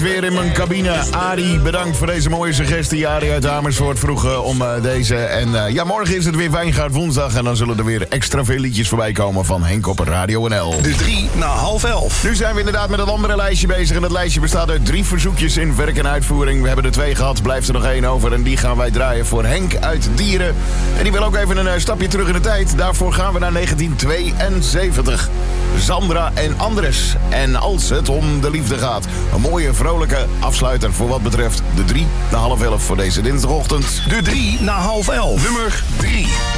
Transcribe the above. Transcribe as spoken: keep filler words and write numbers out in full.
Weer in mijn cabine. Arie, bedankt voor deze mooie suggestie. Arie uit Amersfoort vroeg uh, om uh, deze. En uh, ja, morgen is het weer Wijngaard woensdag. En dan zullen er weer extra veel liedjes voorbij komen van Henk op Radio N L. De drie na half elf. Nu zijn we inderdaad met een andere lijstje bezig. En dat lijstje bestaat uit drie verzoekjes in werk en uitvoering. We hebben er twee gehad, blijft er nog één over. En die gaan wij draaien voor Henk uit Dieren. En die wil ook even een uh, stapje terug in de tijd. Daarvoor gaan we naar negentien tweeënzeventig. Sandra en Andres. En als het om de liefde gaat. Een mooie, vrolijke afsluiter voor wat betreft de drie na half elf voor deze dinsdagochtend. De drie na half elf. Nummer drie.